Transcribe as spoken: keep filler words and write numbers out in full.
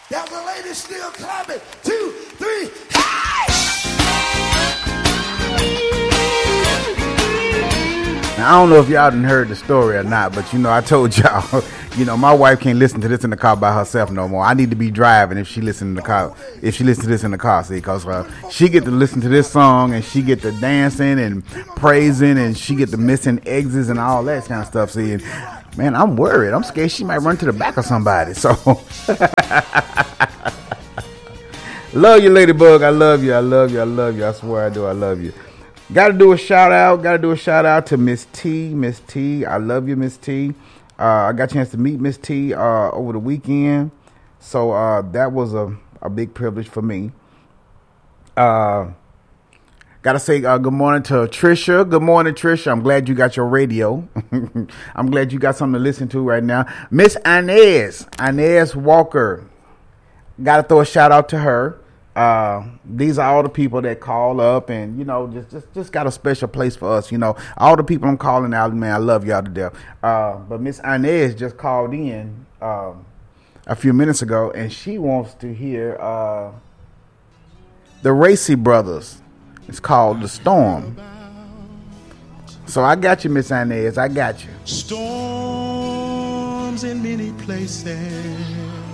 That the ladies still clapping. Two, three, hey! Now, I don't know if y'all done heard the story or not, but you know, I told y'all, you know, my wife can't listen to this in the car by herself no more. I need to be driving if she listen in the car, if she listen to this in the car, see, because uh, she get to listen to this song and she get to dancing and praising and she get to missing exits and all that kind of stuff, see, and, man, I'm worried. I'm scared she might run to the back of somebody, so. Love you, Ladybug. I love you. I love you. I love you. I swear I do. I love you. Got to do a shout out. Got to do a shout out to Miss T. Miss T. I love you, Miss T. Uh, I got a chance to meet Miss T uh, over the weekend. So uh, that was a, a big privilege for me. Uh, got to say uh, good morning to Trisha. Good morning, Trisha. I'm glad you got your radio. I'm glad you got something to listen to right now. Miss Inez. Inez Walker. Got to throw a shout out to her. Uh, these are all the people that call up and, you know, just, just, just got a special place for us. You know, all the people I'm calling out, man, I love y'all to death. Uh, but Miss Inez just called in, um, a few minutes ago and she wants to hear, uh, the Racy Brothers. It's called The Storm. So I got you, Miss Inez. I got you. Storms in many places.